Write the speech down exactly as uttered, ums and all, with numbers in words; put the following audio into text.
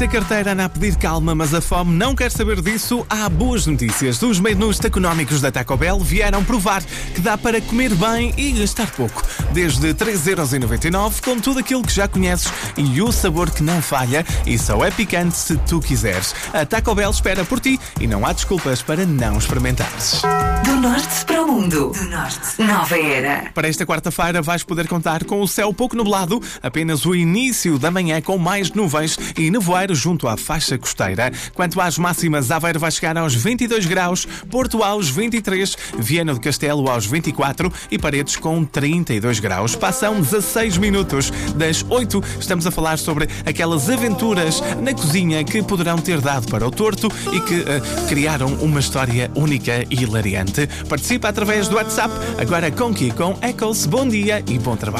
A carteira anda a pedir calma, mas a fome não quer saber disso. Há boas notícias. Os menus económicos da Taco Bell vieram provar que dá para comer bem e gastar pouco. Desde três euros e noventa e nove, com tudo aquilo que já conheces e o sabor que não falha, e só é picante se tu quiseres. A Taco Bell espera por ti e não há desculpas para não experimentares. Do norte para o mundo. Do norte. Nova era. Para esta quarta-feira vais poder contar com o céu pouco nublado, apenas o início da manhã com mais nuvens e nevoeiro junto à faixa costeira. Quanto às máximas, Aveiro vai chegar aos vinte e dois graus, Porto aos vinte e três, Viana do Castelo aos vinte e quatro e Paredes com trinta e dois graus. Passam dezasseis minutos das oito. Estamos a falar sobre aquelas aventuras na cozinha que poderão ter dado para o torto e que uh, criaram uma história única e hilariante. Participa através do WhatsApp, agora com Ki, com Eccles. Bom dia e bom trabalho.